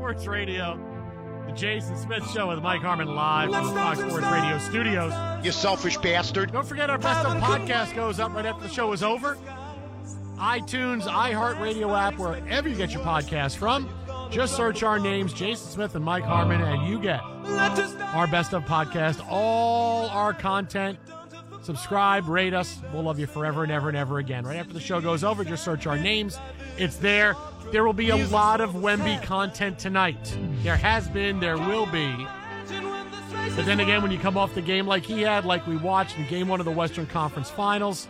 Sports Radio. The Jason Smith Show with Mike Harmon live from the Fox Sports Radio studios. You selfish bastard. Don't forget our Best of podcast goes up right after the show is over. iTunes, iHeartRadio app, wherever you get your podcast from. Just search our names, Jason Smith and Mike Harmon, and you get our Best of podcast, all our content. Subscribe, rate us. We'll love you forever and ever and ever again. Right after the show goes over, just search our names. It's there. There will be a lot of Wemby content tonight. There has been, there will be. But then again, when you come off the game like he had, like we watched in Game 1 of the Western Conference Finals,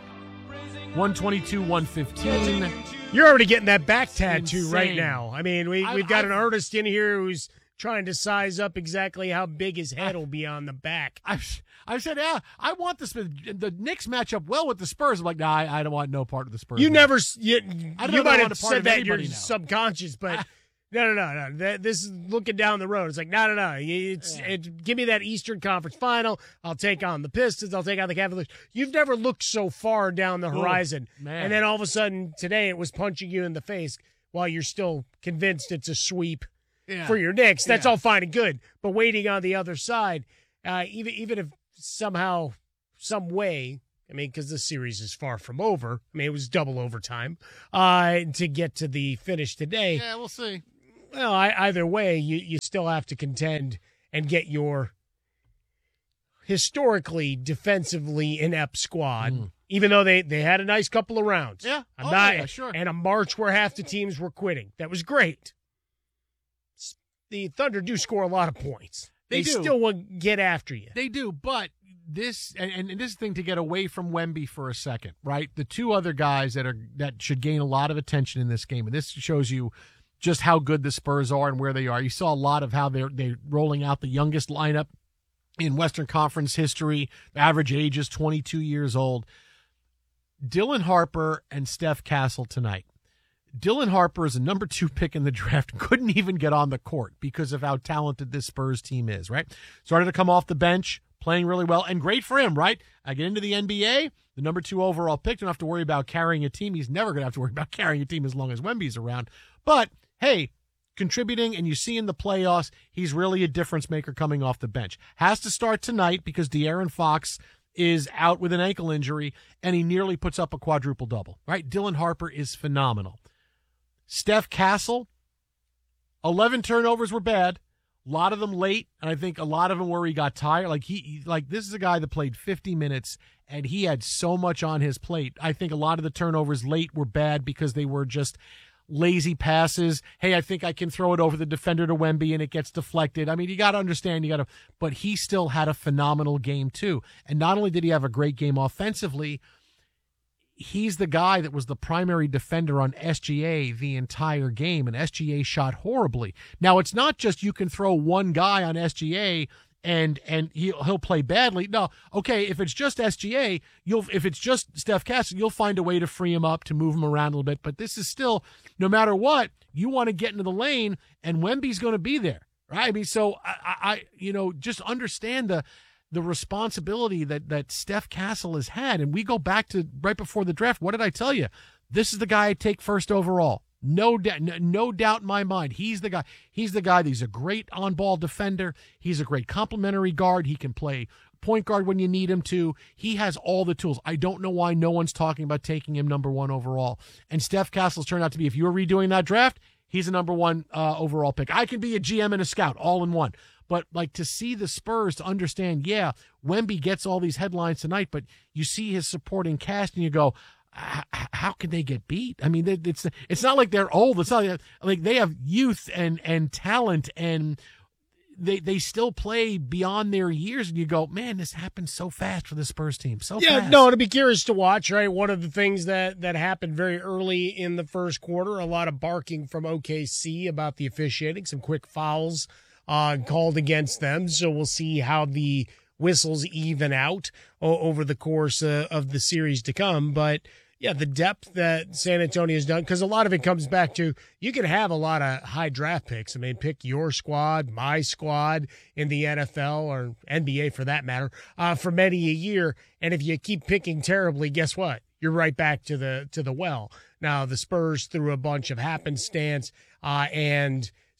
122-115. You're already getting that back tattoo Insane. right now. I mean, we've got an artist in here who's trying to size up exactly how big his head will be on the back. I said, yeah, I want the Knicks match up well with the Spurs. I'm like, nah, I don't want no part of the Spurs. You match. never, you might have said that in your now. subconscious, but no. This is looking down the road. It's like, no. Give me that Eastern Conference Final. I'll take on the Pistons. I'll take on the Cavaliers. You've never looked so far down the horizon. Man. And then all of a sudden today it was punching you in the face while you're still convinced it's a sweep for your Knicks. That's all fine and good. But waiting on the other side, even if somehow, some way, I mean, because the series is far from over. I mean, it was double overtime to get to the finish today. Yeah, we'll see. Well, either way, you still have to contend and get your historically defensively inept squad, even though they had a nice couple of rounds. Yeah, sure. And a march where half the teams were quitting. That was great. The Thunder do score a lot of points. They do. still will get after you. They do, but this and this thing to get away from Wemby for a second, right? The two other guys that should gain a lot of attention in this game, and this shows you just how good the Spurs are and where they are. You saw a lot of how they're rolling out the youngest lineup in Western Conference history. The average age is 22 years old. Dylan Harper and Steph Castle tonight. Dylan Harper is a number 2 pick in the draft, couldn't even get on the court because of how talented this Spurs team is, right? Started to come off the bench, playing really well, and great for him, right? I get into the NBA, the number 2 overall pick, don't have to worry about carrying a team. He's never going to have to worry about carrying a team as long as Wemby's around. But, hey, contributing, and you see in the playoffs, he's really a difference maker coming off the bench. Has to start tonight because De'Aaron Fox is out with an ankle injury, and he nearly puts up a quadruple-double, right? Dylan Harper is phenomenal. Steph Castle, 11 turnovers were bad. A lot of them late, and I think a lot of them where he got tired. Like this is a guy that played 50 minutes, and he had so much on his plate. I think a lot of the turnovers late were bad because they were just lazy passes. Hey, I think I can throw it over the defender to Wemby, and it gets deflected. I mean, you got to understand, but he still had a phenomenal game too. And not only did he have a great game offensively, he's the guy that was the primary defender on SGA the entire game, and SGA shot horribly. Now, it's not just you can throw one guy on SGA and he'll play badly. No, okay, if it's just SGA, if it's just Steph Castle, you'll find a way to free him up, to move him around a little bit. But this is still, no matter what, you want to get into the lane, and Wemby's going to be there, right? I mean, so I just understand the responsibility that Steph Castle has had. And we go back to right before the draft. What did I tell you? This is the guy I take first overall. No doubt in my mind. He's the guy. He's a great on-ball defender. He's a great complementary guard. He can play point guard when you need him to. He has all the tools. I don't know why no one's talking about taking him number 1 overall. And Steph Castle's turned out to be, if you were redoing that draft, he's a number 1 overall pick. I can be a GM and a scout all in one. But, to see the Spurs, to understand, yeah, Wemby gets all these headlines tonight, but you see his supporting cast and you go, how can they get beat? I mean, it's not like they're old. It's not like they have youth and talent, and they still play beyond their years. And you go, man, this happens so fast for the Spurs team. Fast. No, to be curious to watch, right? One of the things that happened very early in the first quarter, a lot of barking from OKC about the officiating, some quick fouls called against them. So we'll see how the whistles even out over the course of the series to come. But yeah, the depth that San Antonio has done, because a lot of it comes back to, you can have a lot of high draft picks. I mean, pick your squad, my squad in the NFL or NBA for that matter, for many a year. And if you keep picking terribly, guess what? You're right back to the well. Now, the Spurs, through a bunch of happenstance and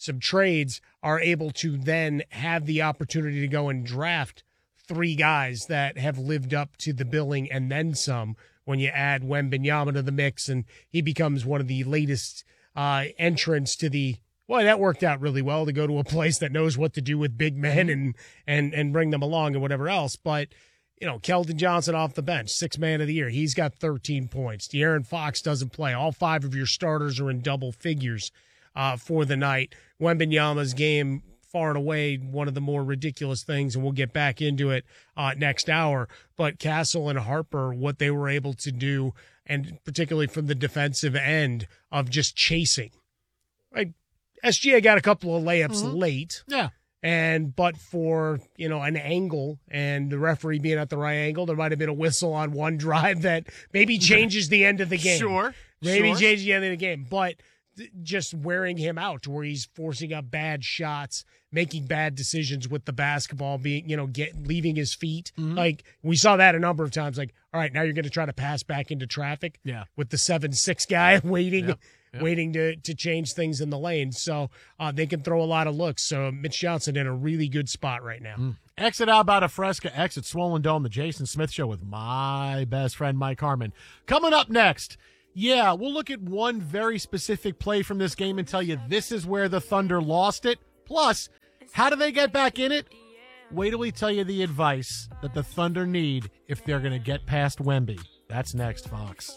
some trades, are able to then have the opportunity to go and draft 3 guys that have lived up to the billing and then some when you add Wembanyama to the mix, and he becomes one of the latest entrants to the – well, that worked out really well to go to a place that knows what to do with big men and bring them along and whatever else. But, Keldon Johnson off the bench, 6th man of the year. He's got 13 points. De'Aaron Fox doesn't play. All 5 of your starters are in double figures for the night. Wembanyama's game, far and away, one of the more ridiculous things, and we'll get back into it next hour. But Castle and Harper, what they were able to do, and particularly from the defensive end of just chasing. Right? SGA got a couple of layups late. Yeah. But for, an angle and the referee being at the right angle, there might have been a whistle on one drive that maybe changes the end of the game. Sure. Maybe changes the end of the game. But just wearing him out to where he's forcing up bad shots, making bad decisions with the basketball, being, leaving his feet. Like, we saw that a number of times. Like, all right, now you're going to try to pass back into traffic with the 7'6" guy waiting. Yep. Waiting to change things in the lane. So they can throw a lot of looks. So Mitch Johnson in a really good spot right now. Exit out about a Fresca, exit Swollen Dome, the Jason Smith Show with my best friend Mike Harmon. Coming up next, we'll look at one very specific play from this game and tell you this is where the Thunder lost it. Plus, how do they get back in it? Wait till we tell you the advice that the Thunder need if they're going to get past Wemby. That's next, Fox.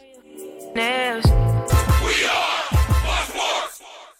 We are Fox Sports.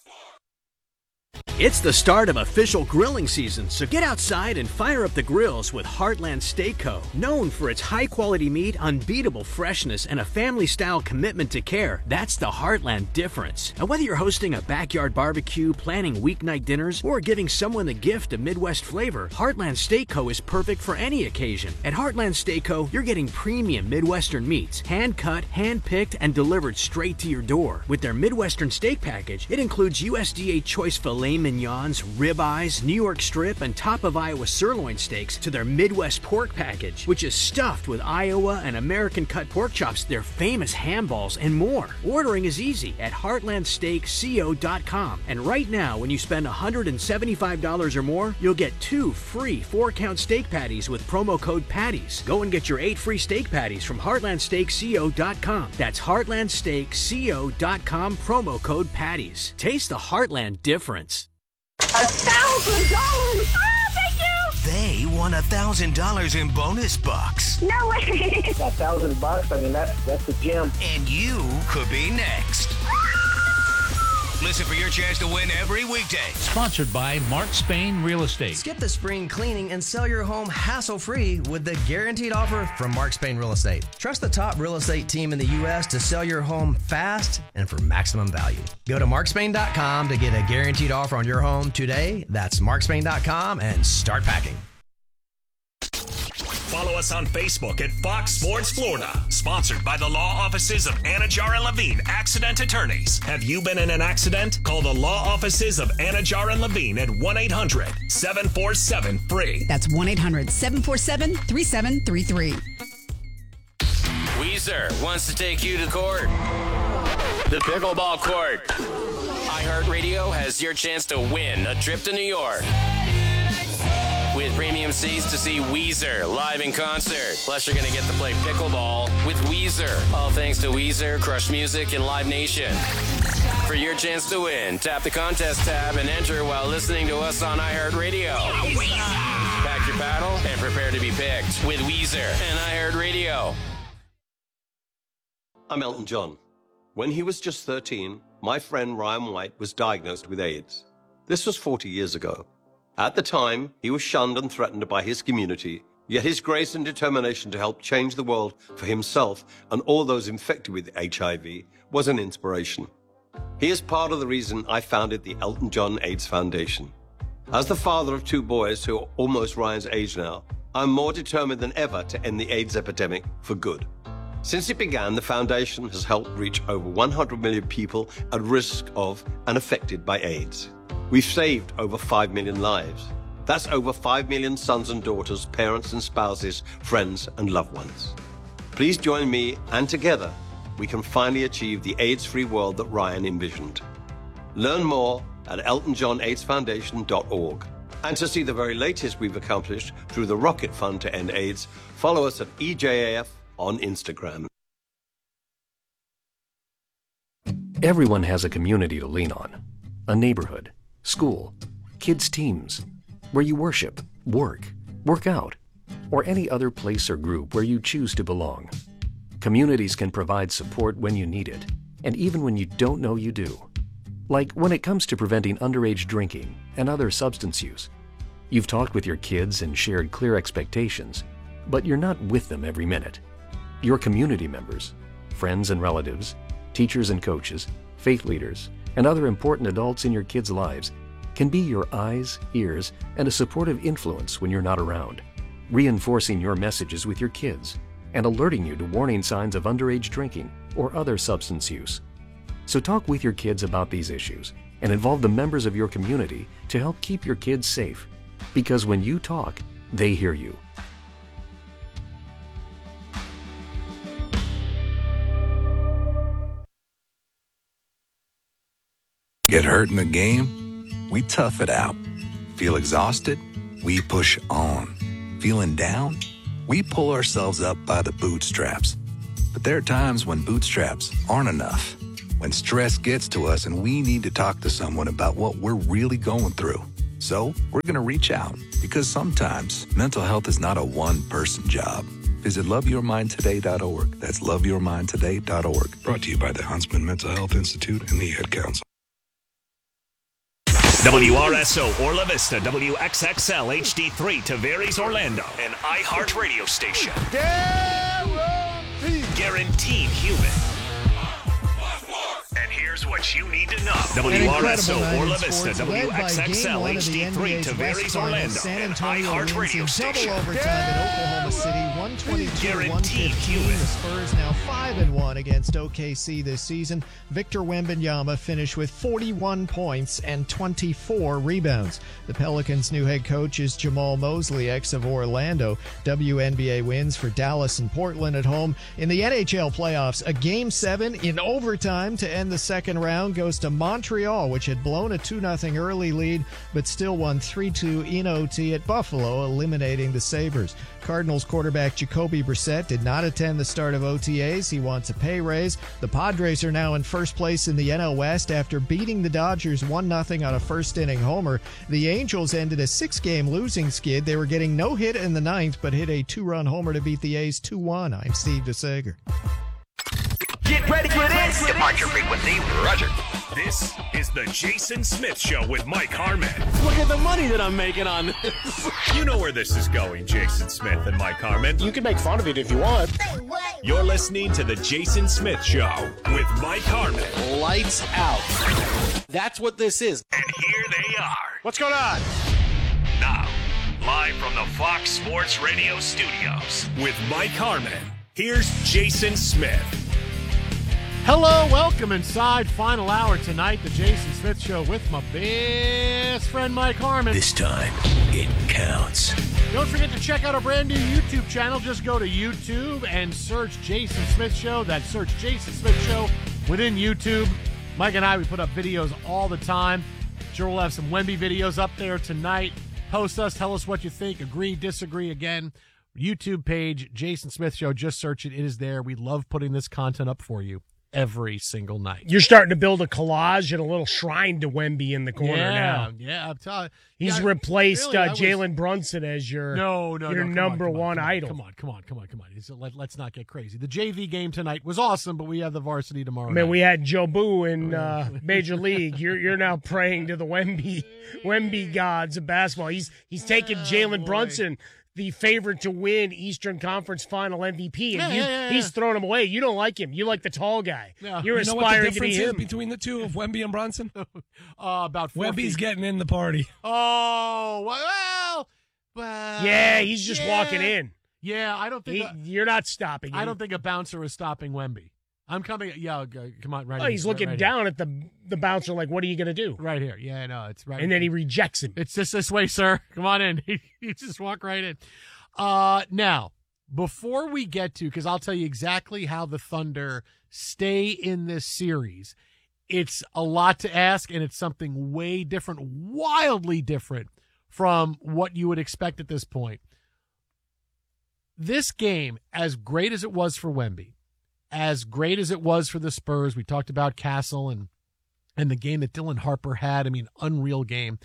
It's the start of official grilling season, so get outside and fire up the grills with Heartland Steak Co. Known for its high-quality meat, unbeatable freshness, and a family-style commitment to care, that's the Heartland difference. And whether you're hosting a backyard barbecue, planning weeknight dinners, or giving someone the gift of Midwest flavor, Heartland Steak Co. is perfect for any occasion. At Heartland Steak Co., you're getting premium Midwestern meats, hand-cut, hand-picked, and delivered straight to your door. With their Midwestern steak package, it includes USDA choice filet mignons, ribeyes, New York strip, and top of Iowa sirloin steaks to their Midwest pork package, which is stuffed with Iowa and American cut pork chops, their famous ham balls, and more. Ordering is easy at heartlandsteakco.com. And right now, when you spend $175 or more, you'll get 2 free 4-count steak patties with promo code PATTIES. Go and get your 8 free steak patties from heartlandsteakco.com. That's heartlandsteakco.com, promo code PATTIES. Taste the Heartland difference. $1,000! Oh, thank you! They won $1,000 in bonus bucks. No way! $1,000, I mean, that's the gem. And you could be next. Listen for your chance to win every weekday. Sponsored by Mark Spain Real Estate. Skip the spring cleaning and sell your home hassle-free with the guaranteed offer from Mark Spain Real Estate. Trust the top real estate team in the U.S. to sell your home fast and for maximum value. Go to markspain.com to get a guaranteed offer on your home today. That's markspain.com and start packing. Follow us on Facebook at Fox Sports Florida. Sponsored by the law offices of Anajar and Levine, Accident Attorneys. Have you been in an accident? Call the law offices of Anajar and Levine at 1-800-747-FREE. That's 1-800-747-3733. Weezer wants to take you to court. The pickleball court. iHeartRadio has your chance to win a trip to New York. With premium seats to see Weezer live in concert. Plus, you're going to get to play pickleball with Weezer. All thanks to Weezer, Crush Music, and Live Nation. For your chance to win, tap the contest tab and enter while listening to us on iHeartRadio. Pack your paddle and prepare to be picked with Weezer and iHeartRadio. I'm Elton John. When he was just 13, my friend Ryan White was diagnosed with AIDS. This was 40 years ago. At the time, he was shunned and threatened by his community, yet his grace and determination to help change the world for himself and all those infected with HIV was an inspiration. He is part of the reason I founded the Elton John AIDS Foundation. As the father of 2 boys who are almost Ryan's age now, I'm more determined than ever to end the AIDS epidemic for good. Since it began, the foundation has helped reach over 100 million people at risk of and affected by AIDS. We've saved over 5 million lives. That's over 5 million sons and daughters, parents and spouses, friends and loved ones. Please join me, and together we can finally achieve the AIDS-free world that Ryan envisioned. Learn more at eltonjohnaidsfoundation.org. And to see the very latest we've accomplished through the Rocket Fund to End AIDS, follow us at EJAF on Instagram. Everyone has a community to lean on. A neighborhood, school, kids' teams, where you worship, work out, or any other place or group where you choose to belong. Communities can provide support when you need it, and even when you don't know you do. Like when it comes to preventing underage drinking and other substance use. You've talked with your kids and shared clear expectations, but you're not with them every minute. Your community members, friends and relatives, teachers and coaches, faith leaders, and other important adults in your kids' lives can be your eyes, ears, and a supportive influence when you're not around, reinforcing your messages with your kids and alerting you to warning signs of underage drinking or other substance use. So talk with your kids about these issues and involve the members of your community to help keep your kids safe. Because when you talk, they hear you. Get hurt in the game? We tough it out. Feel exhausted? We push on. Feeling down? We pull ourselves up by the bootstraps. But there are times when bootstraps aren't enough. When stress gets to us and we need to talk to someone about what we're really going through. So we're going to reach out because sometimes mental health is not a one-person job. Visit loveyourmindtoday.org. That's loveyourmindtoday.org. Brought to you by the Huntsman Mental Health Institute and the Ad Council. WRSO Orla Vista, WXXL HD3 Tavares Orlando, an iHeart radio station. Guaranteed human. And here's what you need to know. WRSO Orla Vista, WXXL HD3 Tavares Orlando, an iHeart radio station. Double overtime at Oklahoma City, 122-115. The Spurs now 5-1 against OKC this season. Victor Wembanyama finished with 41 points and 24 rebounds. The Pelicans' new head coach is Jamal Mosley, ex of Orlando. WNBA wins for Dallas and Portland at home. In the NHL playoffs, a Game 7 in overtime to end the second round goes to Montreal, which had blown a 2-0 early lead, but still won 3-2 in OT at Buffalo, eliminating the Sabres. Cardinals quarterback Jacoby Brissett did not attend the start of OTAs. He wants a pay raise. The Padres are now in first place in the NL West after beating the Dodgers 1-0 on a first-inning homer. The Angels ended a 6-game losing skid. They were getting no hit in the ninth, but hit a 2-run homer to beat the A's 2-1. I'm Steve DeSager. Get ready for this. Departure frequency, Roger. This is the Jason Smith Show with Mike Harmon. Look at the money that I'm making on this. You know where this is going, Jason Smith and Mike Harmon. You can make fun of it if you want. You're listening to the Jason Smith Show with Mike Harmon. Lights out. That's what this is. And here they are. What's going on? Now, live from the Fox Sports Radio studios with Mike Harmon. Here's Jason Smith. Hello, welcome inside final hour tonight, the Jason Smith Show with my best friend Mike Harmon. This time, it counts. Don't forget to check out our brand new YouTube channel. Just go to YouTube and search Jason Smith Show. That's search Jason Smith Show within YouTube. Mike and I, we put up videos all the time. Sure, we'll have some Wemby videos up there tonight. Post us, tell us what you think. Agree, disagree. Again, YouTube page, Jason Smith Show. Just search it. It is there. We love putting this content up for you every single night. You're starting to build a collage and a little shrine to Wemby in the corner now. Yeah, I'm telling you. you. He's replaced Jalen Brunson as your number one idol. Come on. Let's not get crazy. The JV game tonight was awesome, but we have the varsity tomorrow Man, night. we had Joe Boo in Major League. You're now praying to the Wemby gods of basketball. He's taking Jalen Brunson, the favorite to win Eastern Conference Final MVP, and he's throwing him away. You don't like him. You like the tall guy. Yeah. You're aspiring what the difference to be is him. between the two of Wemby and Brunson? About 4 Wemby's feet. getting in the party. Oh, well. Yeah, he's just walking in. Yeah, I don't think you're not stopping him. I don't think a bouncer is stopping Wemby. I'm coming. Yeah, come on, right. He's looking down at the bouncer like, what are you going to do? Right here. Yeah, no, it's right. And then he rejects him. It's just this way, sir. Come on in. You just walk right in. Now, before we get to, because I'll tell you exactly how the Thunder stay in this series, it's a lot to ask, and it's something way different, wildly different from what you would expect at this point. This game, as great as it was for Wemby, as great as it was for the Spurs, we talked about Castle and the game that Dylan Harper had. I mean, unreal game.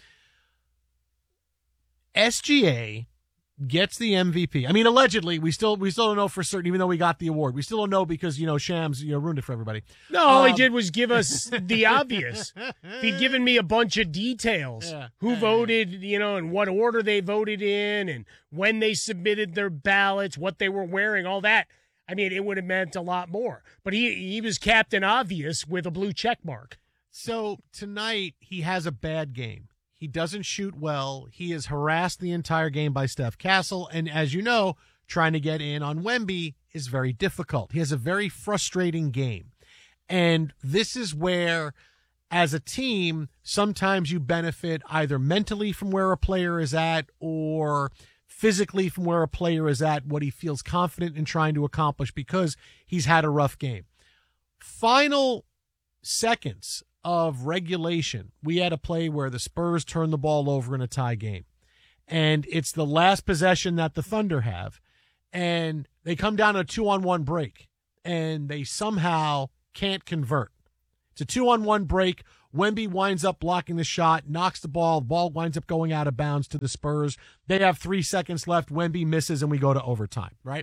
SGA gets the MVP. I mean, allegedly, we still don't know for certain, even though we got the award. We still don't know because, Shams, ruined it for everybody. No, all he did was give us the obvious. He'd given me a bunch of details. Who voted, in what order they voted in, and when they submitted their ballots, what they were wearing, all that. I mean, it would have meant a lot more. But he was Captain Obvious with a blue check mark. So tonight, he has a bad game. He doesn't shoot well. He is harassed the entire game by Steph Castle. And as you know, trying to get in on Wemby is very difficult. He has a very frustrating game. And this is where, as a team, sometimes you benefit either mentally from where a player is at or physically from where a player is at, what he feels confident in trying to accomplish because he's had a rough game. Final seconds of regulation, we had a play where the Spurs turned the ball over in a tie game. And it's the last possession that the Thunder have. And they come down a 2-on-1 break. And they somehow can't convert. It's a 2-on-1 break. Wemby winds up blocking the shot, knocks the ball winds up going out of bounds to the Spurs. They have 3 seconds left. Wemby misses, and we go to overtime, right?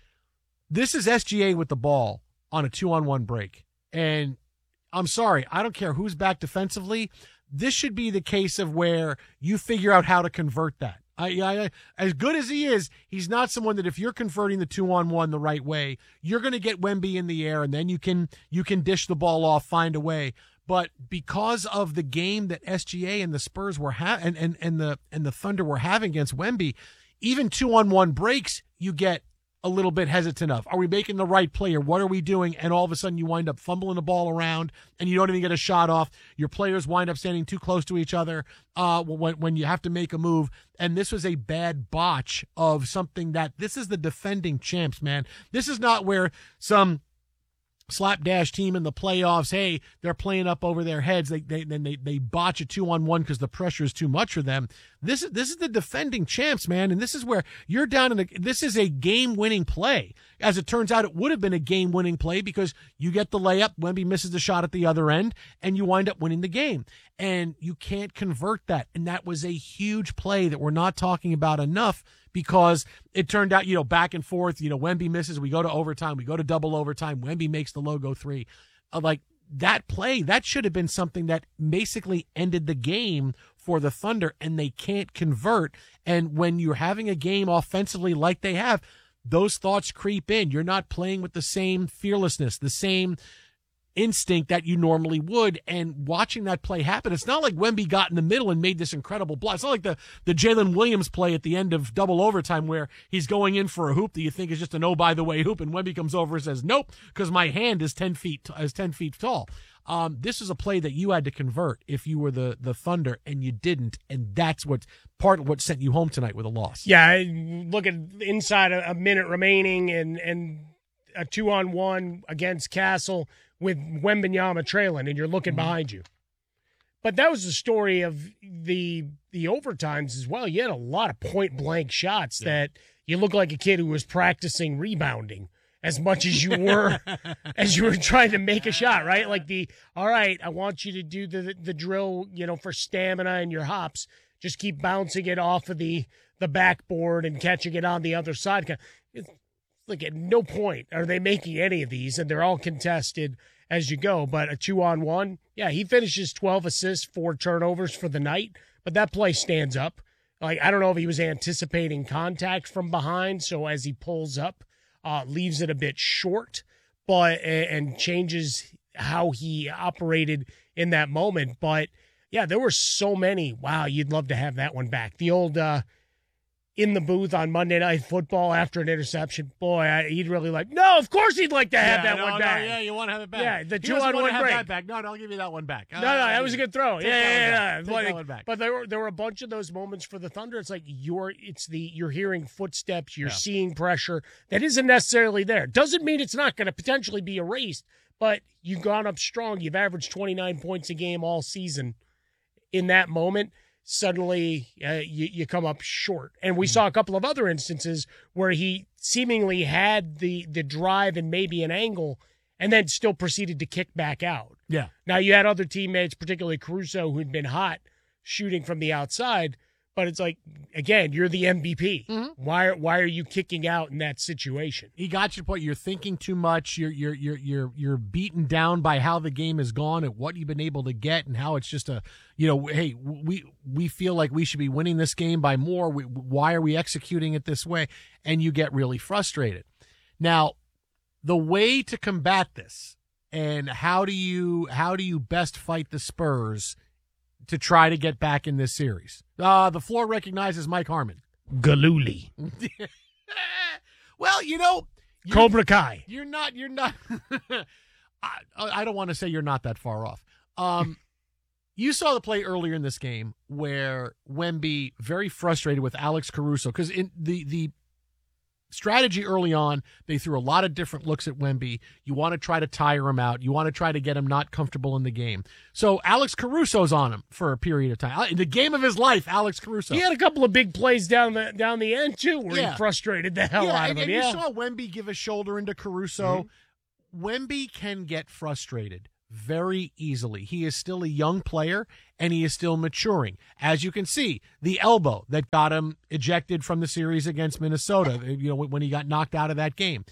This is SGA with the ball on a 2-on-1 break. And I'm sorry, I don't care who's back defensively. This should be the case of where you figure out how to convert that. As good as he is, he's not someone that if you're converting the 2-on-1 the right way, you're going to get Wemby in the air, and then you can dish the ball off, find a way. But because of the game that SGA and the Spurs were and the Thunder were having against Wemby, even 2-on-1 breaks, you get a little bit hesitant of. Are we making the right play, or what are we doing? And all of a sudden you wind up fumbling the ball around and you don't even get a shot off. Your players wind up standing too close to each other when you have to make a move. And this was a bad botch of something this is the defending champs, man. This is not where some slapdash team in the playoffs, hey, they're playing up over their heads. They botch a 2-on-1 because the pressure is too much for them. This is the defending champs, man, and this is where you're down this is a game-winning play. As it turns out, it would have been a game-winning play because you get the layup, Wemby misses the shot at the other end, and you wind up winning the game. And you can't convert that. And that was a huge play that we're not talking about enough because it turned out, back and forth, Wemby misses, we go to overtime, we go to double overtime, Wemby makes the logo 3. That play, that should have been something that basically ended the game for the Thunder, and they can't convert. And when you're having a game offensively like they have, those thoughts creep in. You're not playing with the same fearlessness, the same instinct that you normally would. And watching that play happen, it's not like Wemby got in the middle and made this incredible block. It's not like the Jalen Williams play at the end of double overtime where he's going in for a hoop that you think is just an by-the-way hoop, and Wemby comes over and says, nope, because my hand is 10 feet tall. This is a play that you had to convert if you were the Thunder, and you didn't, and that's part of what sent you home tonight with a loss. Yeah, look at inside a minute remaining and a 2-on-1 against Castle with Wembanyama trailing, and you're looking behind you. But that was the story of the overtimes as well. You had a lot of point-blank shots that you look like a kid who was practicing rebounding as much as you were trying to make a shot, right? Like all right, I want you to do the drill, for stamina and your hops. Just keep bouncing it off of the backboard and catching it on the other side. It's like at no point are they making any of these, and they're all contested as you go. But a 2-on-1, he finishes 12 assists, 4 turnovers for the night, but that play stands up. Like, I don't know if he was anticipating contact from behind, so as he pulls up, leaves it a bit short, and changes how he operated in that moment. But yeah, there were so many. Wow, you'd love to have that one back. The old in the booth on Monday Night Football after an interception. Boy, he'd really no, of course he'd like to have that one back. Yeah, you want to have it back. Yeah, the 2-on-1 break. That back. No, I'll give you that one back. No, that was a good throw. Yeah. Take that one back. But there were a bunch of those moments for the Thunder. It's like you're hearing footsteps, you're seeing pressure that isn't necessarily there. Doesn't mean it's not going to potentially be erased, but you've gone up strong. You've averaged 29 points a game all season. In that moment, suddenly you come up short. And we saw a couple of other instances where he seemingly had the drive and maybe an angle and then still proceeded to kick back out. Yeah. Now, you had other teammates, particularly Caruso, who'd been hot shooting from the outside, but it's like, again, you're the MVP. Mm-hmm. Why are you kicking out in that situation? He got you to the point. You're thinking too much. You're beaten down by how the game has gone and what you've been able to get and how it's just hey, we feel like we should be winning this game by more. Why are we executing it this way? And you get really frustrated. Now, the way to combat this and how do you best fight the Spurs to try to get back in this series? The floor recognizes Mike Harmon. Galooly. Well, Cobra Kai. You're not. I don't want to say you're not that far off. You saw the play earlier in this game where Wemby, very frustrated with Alex Caruso, because in the strategy early on, they threw a lot of different looks at Wemby. You want to try to tire him out. You want to try to get him not comfortable in the game. So Alex Caruso's on him for a period of time. In the game of his life, Alex Caruso. He had a couple of big plays down the end, too, where he frustrated the hell out of him. And you saw Wemby give a shoulder into Caruso. Mm-hmm. Wemby can get frustrated very easily. He is still a young player, and he is still maturing. As you can see, the elbow that got him ejected from the series against Minnesota, when he got knocked out of that game.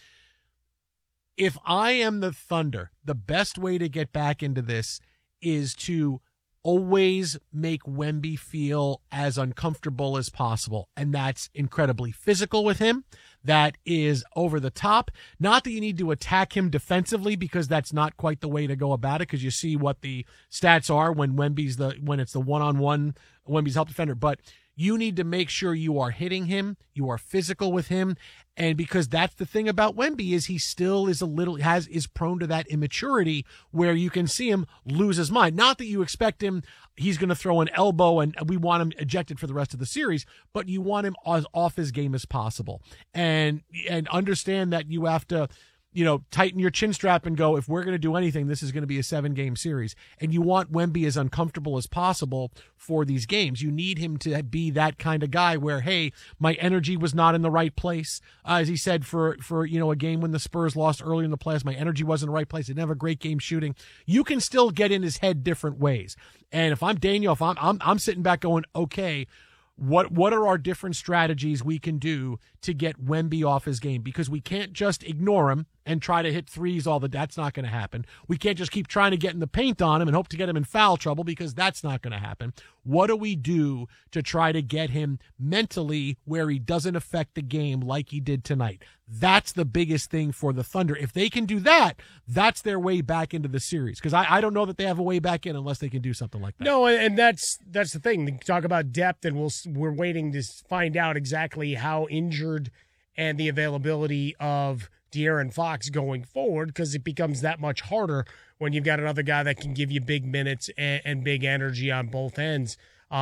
If I am the Thunder, the best way to get back into this is to always make Wemby feel as uncomfortable as possible. And that's incredibly physical with him. That is over the top. Not that you need to attack him defensively, because that's not quite the way to go about it, because you see what the stats are when it's the one-on-one, Wemby's help defender. But you need to make sure you are hitting him, you are physical with him, and because that's the thing about Wemby is he still is is prone to that immaturity where you can see him lose his mind. Not that you expect he's going to throw an elbow and we want him ejected for the rest of the series, but you want him as off his game as possible, and understand that you have to tighten your chin strap and go, if we're going to do anything, this is going to be a 7-game series. And you want Wemby as uncomfortable as possible for these games. You need him to be that kind of guy where, hey, my energy was not in the right place. As he said, for a game when the Spurs lost early in the playoffs, my energy wasn't in the right place. I didn't have a great game shooting. You can still get in his head different ways. And if I'm Daniel, if I'm sitting back going, okay, what are our different strategies we can do to get Wemby off his game? Because we can't just ignore him and try to hit threes that's not going to happen. We can't just keep trying to get in the paint on him and hope to get him in foul trouble, because that's not going to happen. What do we do to try to get him mentally where he doesn't affect the game like he did tonight? That's the biggest thing for the Thunder. If they can do that, that's their way back into the series, because I don't know that they have a way back in unless they can do something like that. No, and that's the thing. We talk about depth, and we're waiting to find out exactly how injured and the availability of De'Aaron Fox going forward, because it becomes that much harder when you've got another guy that can give you big minutes and big energy on both ends,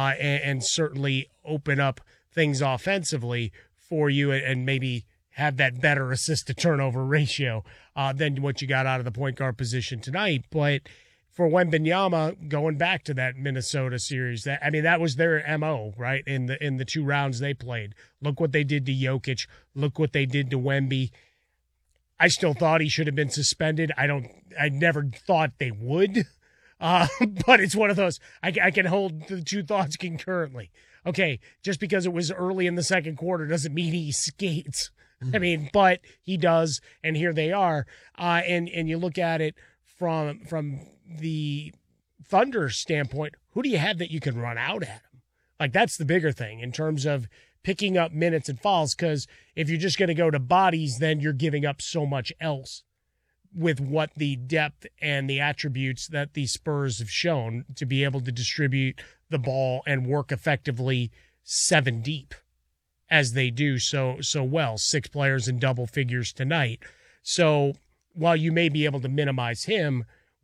and certainly open up things offensively for you and maybe have that better assist-to-turnover ratio than what you got out of the point guard position tonight. But for Wembanyama, going back to that Minnesota series, that was their MO, right? In the 2 rounds they played. Look what they did to Jokic. Look what they did to Wemby. I still thought he should have been suspended. I never thought they would. But it's one of those, I can hold the two thoughts concurrently. Okay, just because it was early in the second quarter doesn't mean he skates. But he does, and here they are. And you look at it from the Thunder standpoint, who do you have that you can run out at him? Like, that's the bigger thing in terms of picking up minutes and fouls, because if you're just going to go to bodies, then you're giving up so much else with what the depth and the attributes that the Spurs have shown to be able to distribute the ball and work effectively 7 deep as they do so well. 6 players in double figures tonight. So while you may be able to minimize him,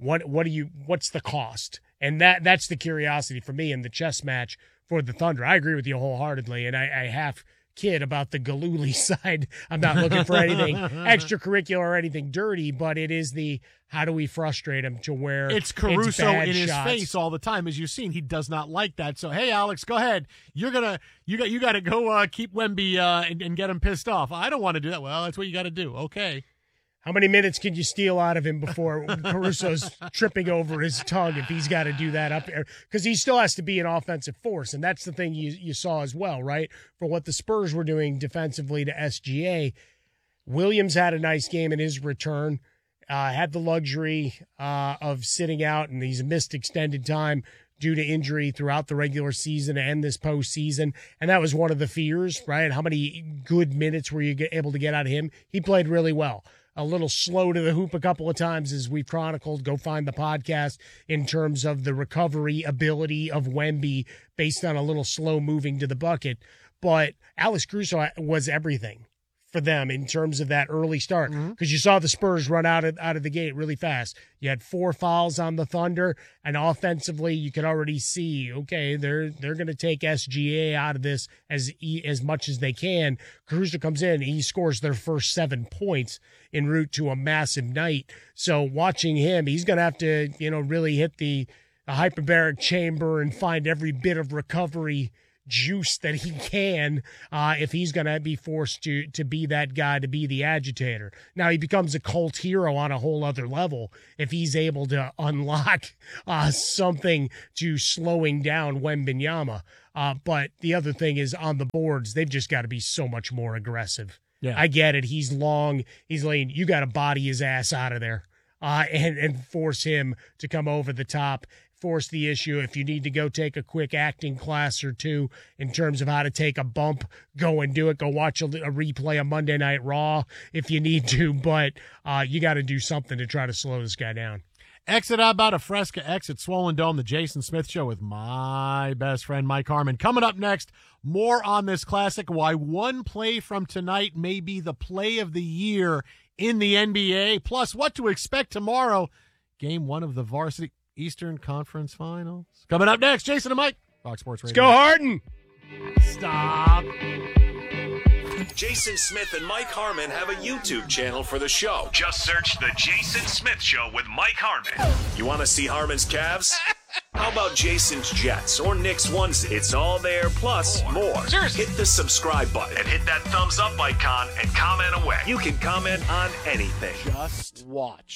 what's the cost? And that's the curiosity for me in the chess match for the Thunder. I agree with you wholeheartedly, and I half kid about the Galooly side. I'm not looking for anything extracurricular or anything dirty, but it is the how do we frustrate him to where it's Caruso bad in his shots. face all the time, as you've seen. He does not like that. So hey, Alex, go ahead. You got to go keep Wemby and get him pissed off. I don't want to do that. Well, that's what you got to do. Okay. How many minutes can you steal out of him before Caruso's tripping over his tongue if he's got to do that up there? Because he still has to be an offensive force, and that's the thing you saw as well, right? For what the Spurs were doing defensively to SGA, Williams had a nice game in his return, had the luxury of sitting out, and he's missed extended time due to injury throughout the regular season and this postseason. And that was one of the fears, right? How many good minutes were you able to get out of him? He played really well. A little slow to the hoop a couple of times, as we've chronicled. Go find the podcast in terms of the recovery ability of Wemby based on a little slow moving to the bucket. But Alex Caruso was everything for them in terms of that early start, because you saw the Spurs run out of the gate really fast. You had 4 fouls on the Thunder, and offensively you could already see, okay, they're going to take SGA out of this as much as they can. Caruso comes in, he scores their first 7 points en route to a massive night. So watching him, he's going to have to, really hit the hyperbaric chamber and find every bit of recovery juice that he can if he's going to be forced to be that guy, to be the agitator. Now he becomes a cult hero on a whole other level if he's able to unlock something to slowing down Wembanyama. But the other thing is on the boards, they've just got to be so much more aggressive. Yeah. I get it. He's long. He's lean. You got to body his ass out of there and force him to come over the top. Force the issue. If you need to go take a quick acting class or two in terms of how to take a bump, go and do it. Go watch a replay of Monday Night Raw if you need to, but you got to do something to try to slow this guy down. Exit about a Fresca exit Swollen Dome, the Jason Smith Show with my best friend Mike Harmon. Coming up next, more on this classic, why one play from tonight may be the play of the year in the NBA, plus what to expect tomorrow, game 1 of the varsity Eastern Conference Finals. Coming up next, Jason and Mike, Fox Sports Radio. Let's go Harden. Stop. Jason Smith and Mike Harmon have a YouTube channel for the show. Just search The Jason Smith Show with Mike Harmon. You want to see Harmon's Cavs? How about Jason's Jets or Knicks ones? It's all there, plus more. Seriously. Hit the subscribe button and hit that thumbs up icon and comment away. You can comment on anything. Just watch.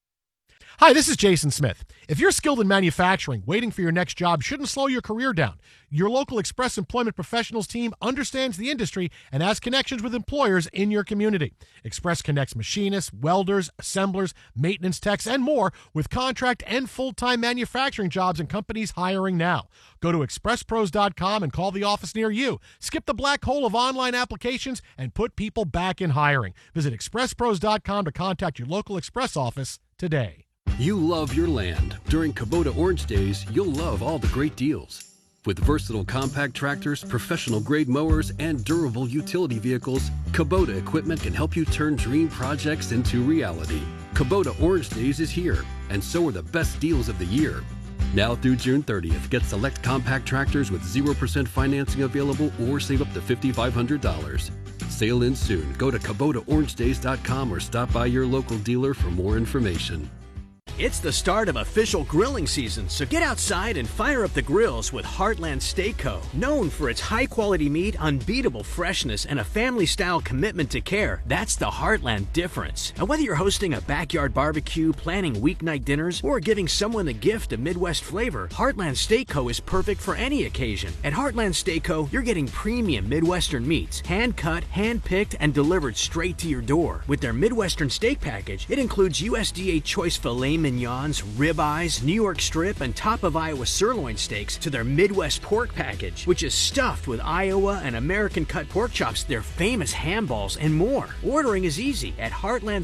Hi, this is Jason Smith. If you're skilled in manufacturing, waiting for your next job shouldn't slow your career down. Your local Express Employment Professionals team understands the industry and has connections with employers in your community. Express connects machinists, welders, assemblers, maintenance techs, and more with contract and full-time manufacturing jobs and companies hiring now. Go to expresspros.com and call the office near you. Skip the black hole of online applications and put people back in hiring. Visit expresspros.com to contact your local Express office today. You love your land. During Kubota Orange Days, you'll love all the great deals. With versatile compact tractors, professional-grade mowers, and durable utility vehicles, Kubota equipment can help you turn dream projects into reality. Kubota Orange Days is here, and so are the best deals of the year. Now through June 30th, get select compact tractors with 0% financing available or save up to $5,500. Sale ends soon. Go to KubotaOrangeDays.com or stop by your local dealer for more information. It's the start of official grilling season, so get outside and fire up the grills with Heartland Steak Co. Known for its high-quality meat, unbeatable freshness, and a family-style commitment to care, that's the Heartland difference. And whether you're hosting a backyard barbecue, planning weeknight dinners, or giving someone the gift of Midwest flavor, Heartland Steak Co. is perfect for any occasion. At Heartland Steak Co., you're getting premium Midwestern meats, hand-cut, hand-picked, and delivered straight to your door. With their Midwestern steak package, it includes USDA choice filet mignons, ribeyes, New York strip, and top of Iowa sirloin steaks to their Midwest pork package, which is stuffed with Iowa and American cut pork chops, their famous ham balls, and more. Ordering is easy at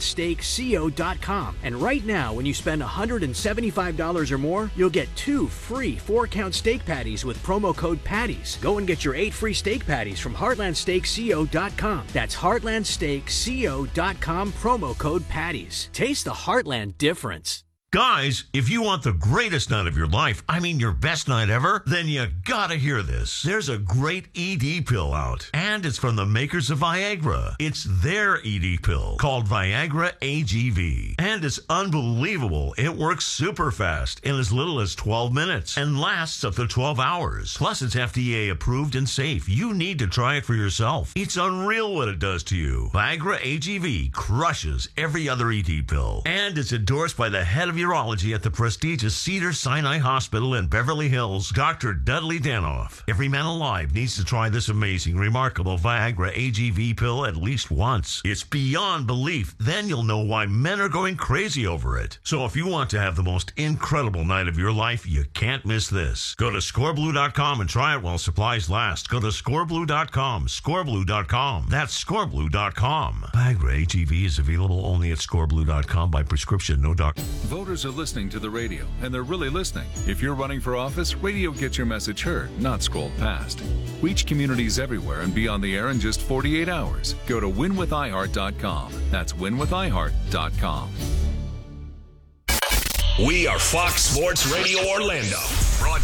heartlandsteakco.com. And right now, when you spend $175 or more, you'll get 2 free 4-count steak patties with promo code PATTIES. Go and get your 8 free steak patties from heartlandsteakco.com. That's heartlandsteakco.com, promo code PATTIES. Taste the Heartland difference. Guys, if you want the greatest night of your life, I mean your best night ever, then you gotta hear this. There's a great ED pill out, and it's from the makers of Viagra. It's their ED pill called Viagra AGV, and it's unbelievable. It works super fast in as little as 12 minutes and lasts up to 12 hours. Plus, it's FDA approved and safe. You need to try it for yourself. It's unreal what it does to you. Viagra AGV crushes every other ED pill, and it's endorsed by the head of urology at the prestigious Cedars-Sinai Hospital in Beverly Hills, Dr. Dudley Danoff. Every man alive needs to try this amazing, remarkable Viagra AGV pill at least once. It's beyond belief. Then you'll know why men are going crazy over it. So if you want to have the most incredible night of your life, you can't miss this. Go to scoreblue.com and try it while supplies last. Go to scoreblue.com, scoreblue.com. That's scoreblue.com. Viagra AGV is available only at scoreblue.com by prescription, no doctor. Voters are listening to the radio, and they're really listening. If you're running for office, radio gets your message heard, not scrolled past. Reach communities everywhere and be on the air in just 48 hours. Go to winwithiheart.com. That's winwithiheart.com. We are Fox Sports Radio Orlando.